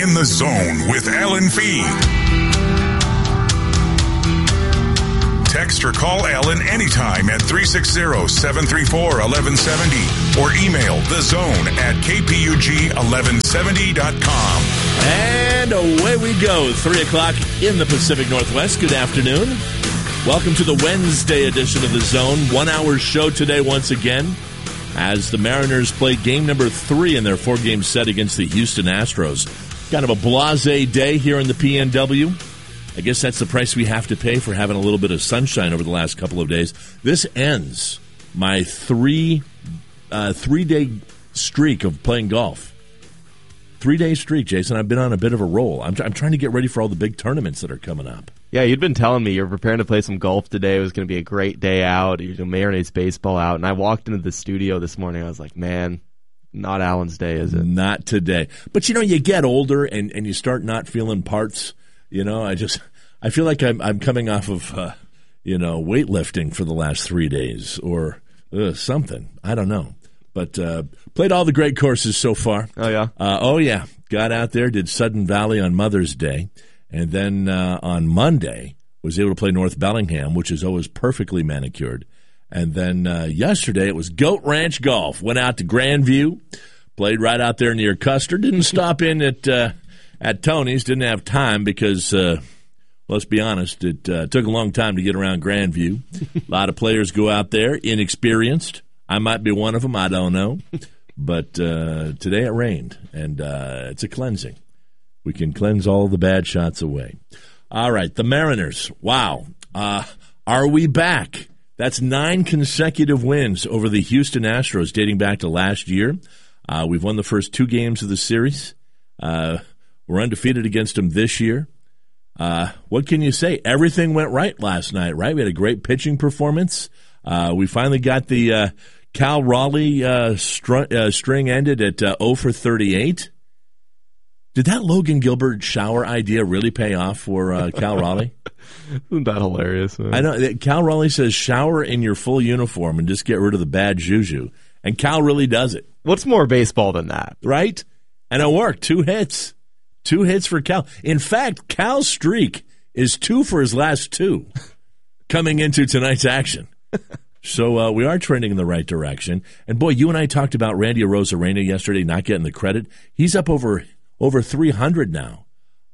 In the Zone with Alan Fee. Text or call Alan anytime at 360-734-1170 or email thezone@kpug1170.com. And away we go. 3 o'clock in the Pacific Northwest. Good afternoon. Welcome to the Wednesday edition of The Zone. 1 hour show today once again as the Mariners play game number 3 in their 4-game set against the Houston Astros. Kind of a blasé day here in the PNW. I guess that's the price we have to pay for having a little bit of sunshine over the last couple of days. This ends my three-day streak of playing golf. 3-day streak, Jason. I've been on a bit of a roll. I'm trying to get ready for all the big tournaments that are coming up. Yeah, you'd been telling me you're preparing to play some golf today. It was going to be a great day out. You're doing Mariners baseball out. And I walked into the studio this morning. I was like, man, not Alan's day, is it? Not today. But, you get older and you start not feeling parts. I feel like I'm coming off of, weightlifting for the last 3 days or something. I don't know. But played all the great courses so far. Oh, yeah? Got out there, did Sudden Valley on Mother's Day. And then on Monday, was able to play North Bellingham, which is always perfectly manicured. And then yesterday, it was Goat Ranch Golf. Went out to Grandview, played right out there near Custer. Didn't stop in at Tony's. Didn't have time because, let's be honest, it took a long time to get around Grandview. A lot of players go out there, inexperienced. I might be one of them. I don't know. But today it rained, and it's a cleansing. We can cleanse all the bad shots away. All right, the Mariners. Wow. Are we back? That's 9 consecutive wins over the Houston Astros dating back to last year. We've won the first 2 games of the series. We're undefeated against them this year. What can you say? Everything went right last night, right? We had a great pitching performance. We finally got the Cal Raleigh string ended at 0 for 38. Did that Logan Gilbert shower idea really pay off for Cal Raleigh? Isn't that hilarious, man? I know. Cal Raleigh says shower in your full uniform and just get rid of the bad juju. And Cal really does it. What's more baseball than that? Right? And it worked. 2 hits. 2 hits for Cal. In fact, Cal's streak is 2 for his last 2 coming into tonight's action. So we are trending in the right direction. And, boy, you and I talked about Randy Arozarena yesterday not getting the credit. He's up over 300 now.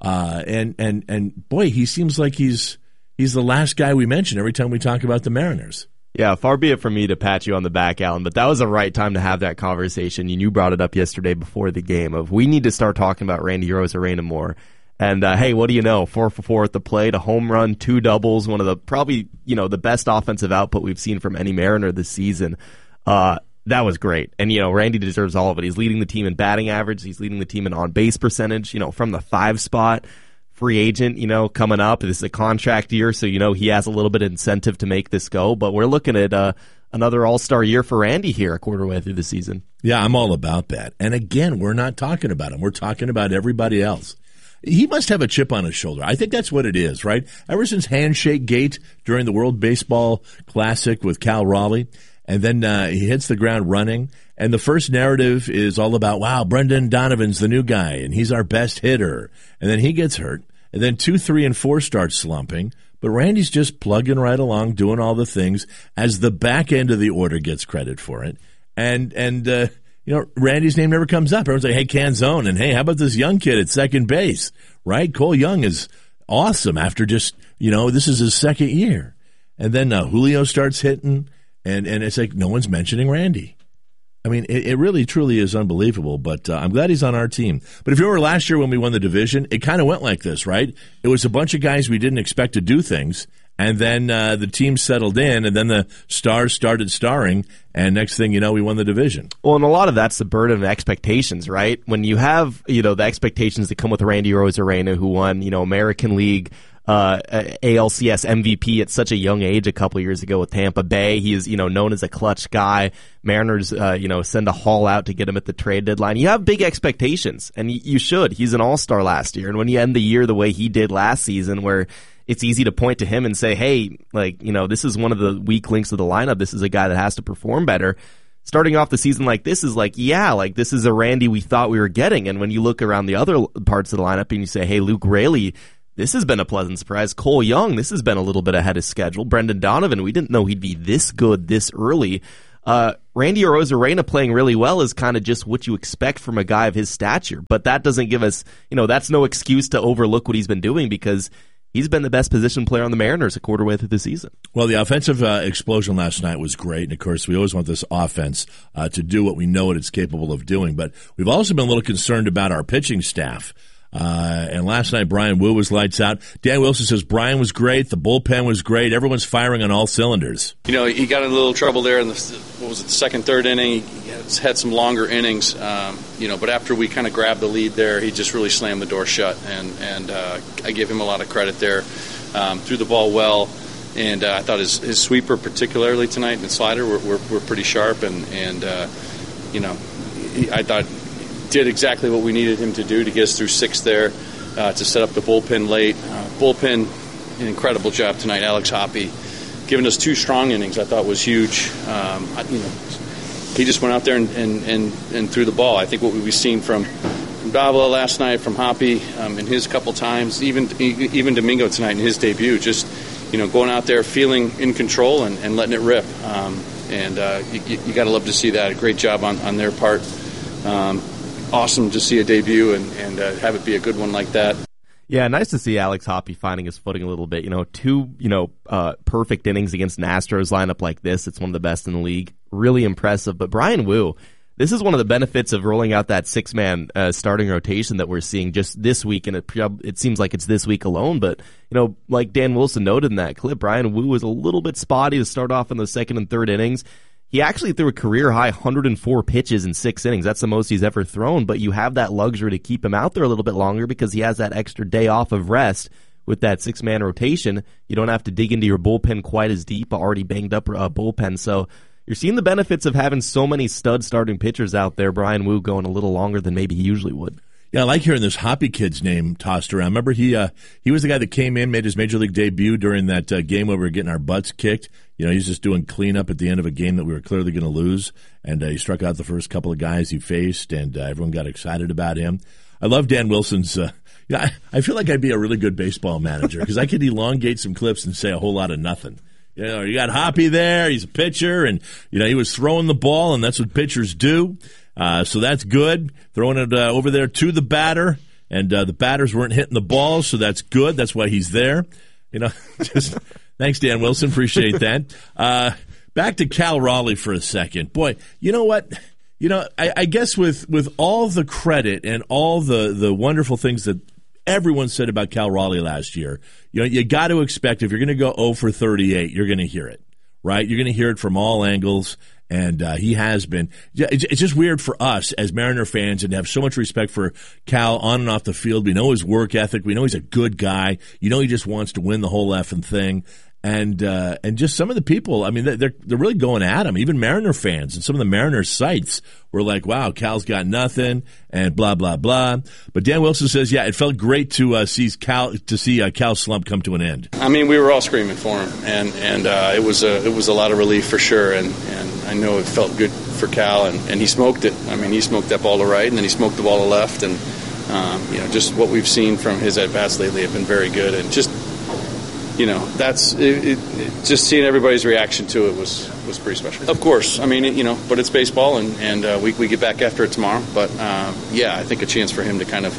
And boy, he seems like he's the last guy we mention every time we talk about the Mariners. Yeah, far be it from me to pat you on the back, Alan, but that was the right time to have that conversation. You brought it up yesterday before the game of we need to start talking about Randy Arozarena more. And, hey, what do you know? 4 for 4 at the plate, a home run, 2 doubles, one of the probably, the best offensive output we've seen from any Mariner this season. That was great. And, Randy deserves all of it. He's leading the team in batting average. He's leading the team in on-base percentage, from the 5 spot. Free agent, coming up. This is a contract year, so, he has a little bit of incentive to make this go. But we're looking at another all-star year for Randy here a quarter way through the season. Yeah, I'm all about that. And, again, we're not talking about him. We're talking about everybody else. He must have a chip on his shoulder. I think that's what it is, right? Ever since Handshake Gate during the World Baseball Classic with Cal Raleigh, and then he hits the ground running, and the first narrative is all about, wow, Brendan Donovan's the new guy, and he's our best hitter. And then he gets hurt, and then 2, 3, and 4 start slumping. But Randy's just plugging right along, doing all the things as the back end of the order gets credit for it. And Randy's name never comes up. Everyone's like, hey, Canzone, and hey, how about this young kid at second base, right? Cole Young is awesome after just, this is his second year. And then Julio starts hitting. And it's like no one's mentioning Randy. I mean, it really, truly is unbelievable, but I'm glad he's on our team. But if you remember last year when we won the division, it kind of went like this, right? It was a bunch of guys we didn't expect to do things, and then the team settled in, and then the stars started starring, and next thing you know, we won the division. Well, and a lot of that's the burden of expectations, right? When you have, the expectations that come with Randy Arozarena, who won, American League ALCS MVP at such a young age a couple of years ago with Tampa Bay. He is, known as a clutch guy. Mariners, send a haul out to get him at the trade deadline. You have big expectations, and you should. He's an all-star last year. And when you end the year the way he did last season, where it's easy to point to him and say, hey, this is one of the weak links of the lineup. This is a guy that has to perform better. starting off the season like this is like, yeah, like this is a Randy we thought we were getting. And when you look around the other parts of the lineup and you say, hey, Luke Raley, this has been a pleasant surprise. Cole Young, this has been a little bit ahead of schedule. Brendan Donovan, we didn't know he'd be this good this early. Randy Arozarena playing really well is kind of just what you expect from a guy of his stature. But that doesn't give us, that's no excuse to overlook what he's been doing, because he's been the best position player on the Mariners a quarter way through the season. Well, the offensive explosion last night was great. And, of course, we always want this offense to do what we know it's capable of doing. But we've also been a little concerned about our pitching staff. And last night, Brian Wu was lights out. Dan Wilson says Brian was great. The bullpen was great. Everyone's firing on all cylinders. He got in a little trouble there in the second, third inning. He had some longer innings, but after we kind of grabbed the lead there, he just really slammed the door shut. And I give him a lot of credit there. Threw the ball well. And I thought his sweeper, particularly tonight, and slider were pretty sharp. And I thought did exactly what we needed him to do to get us through six there, to set up the bullpen late. Bullpen, an incredible job tonight. Alex Hoppe giving us two strong innings, I thought was huge. He just went out there and threw the ball. I think what we've seen from Davila last night, from Hoppe in his couple times, even Domingo tonight in his debut, just going out there feeling in control and letting it rip. You got to love to see that. A great job on their part. Awesome to see a debut and have it be a good one like that. Yeah, nice to see Alex Hoppe finding his footing a little bit. Two perfect innings against an Astros lineup like this. It's one of the best in the league. Really impressive. But Brian Wu, this is one of the benefits of rolling out that six-man starting rotation that we're seeing just this week, and it seems like it's this week alone. But like Dan Wilson noted in that clip, Brian Wu was a little bit spotty to start off in the second and third innings. He actually threw a career-high 104 pitches in 6 innings. That's the most he's ever thrown, but you have that luxury to keep him out there a little bit longer because he has that extra day off of rest with that six-man rotation. You don't have to dig into your bullpen quite as deep, already banged up bullpen. So you're seeing the benefits of having so many stud starting pitchers out there. Brian Wu going a little longer than maybe he usually would. Yeah, I like hearing this Hoppe kid's name tossed around. Remember, he was the guy that came in, made his major league debut during that game where we were getting our butts kicked. He's just doing cleanup at the end of a game that we were clearly going to lose, and he struck out the first couple of guys he faced, and everyone got excited about him. I love Dan Wilson's. I feel like I'd be a really good baseball manager because I could elongate some clips and say a whole lot of nothing. You got Hoppe there. He's a pitcher, and he was throwing the ball, and that's what pitchers do. So that's good. Throwing it over there to the batter, and the batters weren't hitting the ball, so that's good. That's why he's there. Just thanks, Dan Wilson. Appreciate that. Back to Cal Raleigh for a second. Boy, you know what? I guess with all the credit and all the wonderful things that everyone said about Cal Raleigh last year, you got to expect if you're going to go 0 for 38, you're going to hear it, right? You're going to hear it from all angles. And he has been. It's just weird for us as Mariner fans and to have so much respect for Cal on and off the field. We know his work ethic. We know he's a good guy. He just wants to win the whole effing thing. And just some of the people, I mean, they're really going at him. Even Mariner fans and some of the Mariner sites were like, "Wow, Cal's got nothing," and blah blah blah. But Dan Wilson says, "Yeah, it felt great to see Cal's slump come to an end." I mean, we were all screaming for him, and it was a lot of relief for sure. And I know it felt good for Cal, and he smoked it. I mean, he smoked that ball to right, and then he smoked the ball to left, and just what we've seen from his at bats lately have been very good, and just. That's it. Just seeing everybody's reaction to it was pretty special. Of course, I mean, but it's baseball, and we get back after it tomorrow. But I think a chance for him to kind of,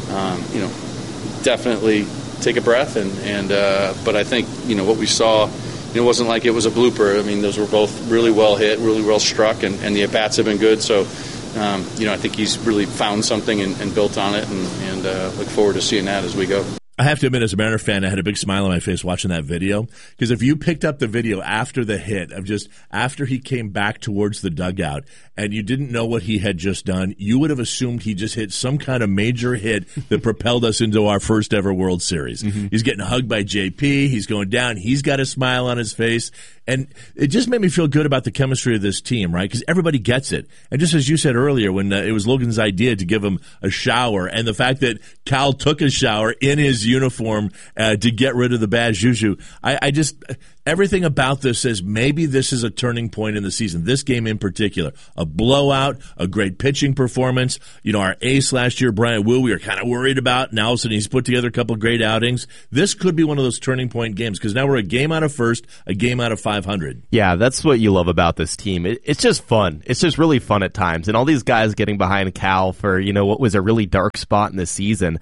definitely take a breath, but I think what we saw, it wasn't like it was a blooper. I mean, those were both really well hit, really well struck, and the at bats have been good. So, I think he's really found something and built on it, and look forward to seeing that as we go. I have to admit, as a Mariner fan, I had a big smile on my face watching that video. Because if you picked up the video after the hit, of just after he came back towards the dugout, and you didn't know what he had just done, you would have assumed he just hit some kind of major hit that propelled us into our first ever World Series. Mm-hmm. He's getting hugged by JP. He's going down. He's got a smile on his face. And it just made me feel good about the chemistry of this team, right? Because everybody gets it. And just as you said earlier, when it was Logan's idea to give him a shower, and the fact that Cal took a shower in his uniform to get rid of the bad juju. I just everything about this says maybe this is a turning point in the season. This game in particular, a blowout, a great pitching performance. Our ace last year, Brian Wu, we were kind of worried about. Now all of a sudden he's put together a couple of great outings. This could be one of those turning point games because now we're a game out of first, a game out of 500. Yeah, that's what you love about this team. It's just fun. It's just really fun at times. And all these guys getting behind Cal for, what was a really dark spot in the season.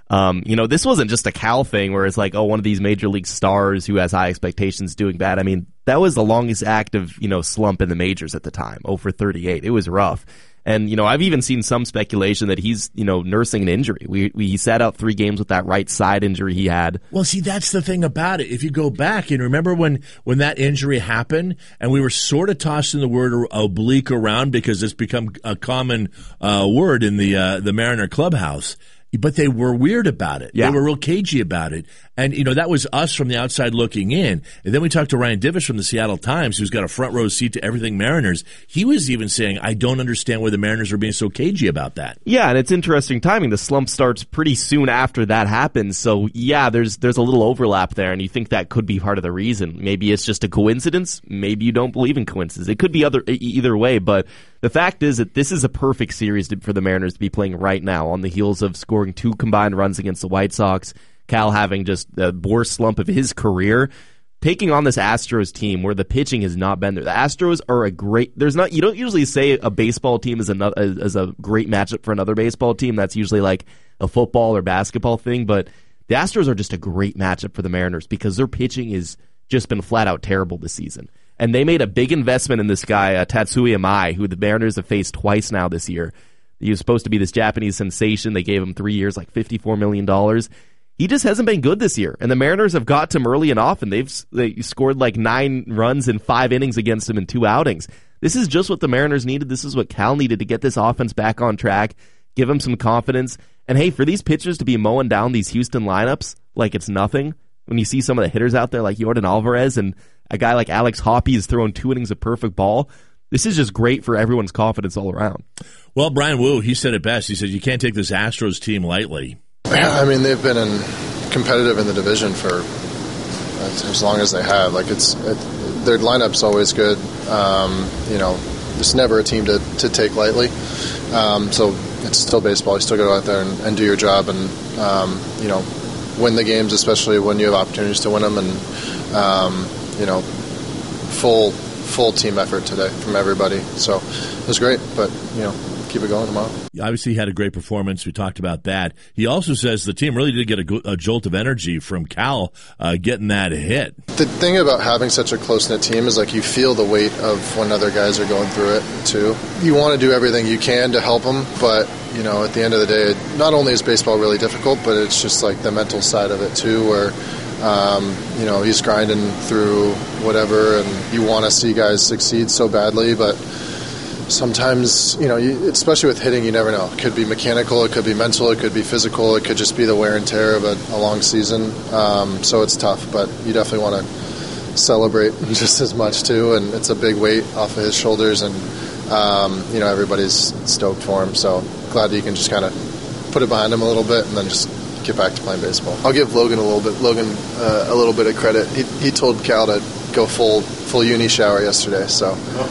This wasn't just a Cal thing where it's like, one of these major league stars who has high expectations doing bad. I mean, that was the longest active, slump in the majors at the time, 0-for-38. It was rough. And, I've even seen some speculation that he's, nursing an injury. He sat out 3 games with that right side injury he had. Well, see, that's the thing about it. If you go back and remember when that injury happened and we were sort of tossing the word oblique around because it's become a common word in the Mariner clubhouse. But they were weird about it. Yeah. They were real cagey about it. And, that was us from the outside looking in. And then we talked to Ryan Divish from the Seattle Times, who's got a front row seat to everything Mariners. He was even saying, I don't understand why the Mariners are being so cagey about that. Yeah, and it's interesting timing. The slump starts pretty soon after that happens. So, yeah, there's a little overlap there, and you think that could be part of the reason. Maybe it's just a coincidence. Maybe you don't believe in coincidences. It could be either way, but the fact is that this is a perfect series for the Mariners to be playing right now on the heels of scoring 2 combined runs against the White Sox, Cal having just the worst slump of his career, taking on this Astros team where the pitching has not been there. The Astros are you don't usually say a baseball team is a great matchup for another baseball team. That's usually like a football or basketball thing, but the Astros are just a great matchup for the Mariners because their pitching has just been flat out terrible this season. And they made a big investment in this guy, Tatsuya Mai, who the Mariners have faced twice now this year. He was supposed to be this Japanese sensation. They gave him 3 years, like $54 million. He just hasn't been good this year. And the Mariners have got to him early and often. They scored like 9 runs in 5 innings against him in 2 outings. This is just what the Mariners needed. This is what Cal needed to get this offense back on track, give him some confidence. And hey, for these pitchers to be mowing down these Houston lineups like it's nothing, when you see some of the hitters out there like Yordan Alvarez and a guy like Alex Hoppe is throwing 2 innings of perfect ball, this is just great for everyone's confidence all around. Well, Brian Wu, he said it best. He said, you can't take this Astros team lightly. I mean, they've been competitive in the division for as long as they have. Their lineup's always good. It's never a team to take lightly. So it's still baseball. You still got to go out there and do your job and, win the games, especially when you have opportunities to win them. And, full team effort today from everybody. So it was great, but, keep it going tomorrow. Obviously, he had a great performance. We talked about that. He also says the team really did get a jolt of energy from Cal getting that hit. The thing about having such a close-knit team is you feel the weight of when other guys are going through it, too. You want to do everything you can to help them, but, at the end of the day, not only is baseball really difficult, but it's just the mental side of it, too, where he's grinding through whatever, and you want to see guys succeed so badly, but sometimes, especially with hitting, you never know. It could be mechanical, it could be mental, it could be physical, it could just be the wear and tear of a long season. So it's tough, but you definitely want to celebrate just as much, too, and it's a big weight off of his shoulders, and, everybody's stoked for him, so glad that you can just kind of put it behind him a little bit and then just get back to playing baseball. I'll give Logan a little bit of credit. He told Cal to go full uni shower yesterday, so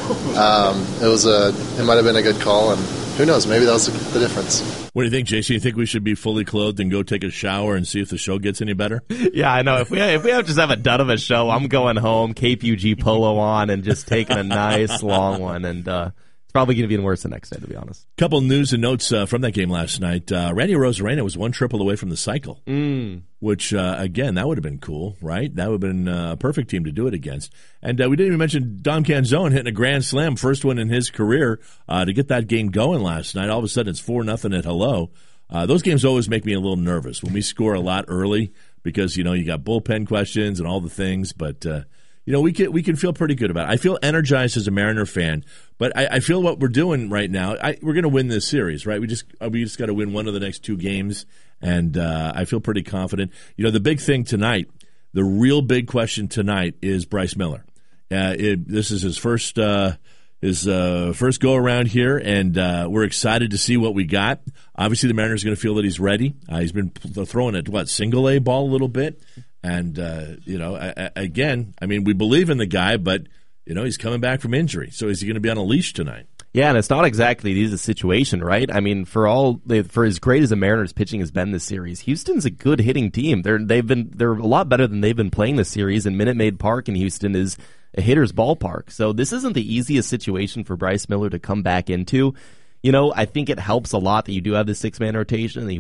it might have been a good call, and who knows, maybe that was the difference. What do you think, JC? You think we should be fully clothed and go take a shower and see if the show gets any better? Yeah, I know. If we just have a dud of a show, I'm going home, Cape UG polo on, and just taking a nice long one, and it's probably going to be even worse the next day, to be honest. Couple news and notes from that game last night. Randy Arozarena was 1 triple away from the cycle, which, again, that would have been cool, right? That would have been a perfect team to do it against. And we didn't even mention Dom Canzone hitting a grand slam, first one in his career, to get that game going last night. All of a sudden, it's 4-0 at hello. Those games always make me a little nervous when we score a lot early because, you got bullpen questions and all the things, but we can feel pretty good about it. I feel energized as a Mariner fan, but I feel what we're doing right now, we're going to win this series, right? We just got to win one of the next 2 games, and I feel pretty confident. The big thing tonight, the real big question tonight is Bryce Miller. This is his first his first go around here, and we're excited to see what we got. Obviously, the Mariners are going to feel that he's ready. He's been throwing a single A ball a little bit, and again, I mean, we believe in the guy, but he's coming back from injury. So is he going to be on a leash tonight? Yeah, and it's not exactly the easiest situation, right? I mean, for as great as the Mariners pitching has been this series, Houston's a good hitting team. They're a lot better than they've been playing this series, and Minute Maid Park in Houston is a hitter's ballpark. So this isn't the easiest situation for Bryce Miller to come back into. I think it helps a lot that you do have the 6-man rotation, and you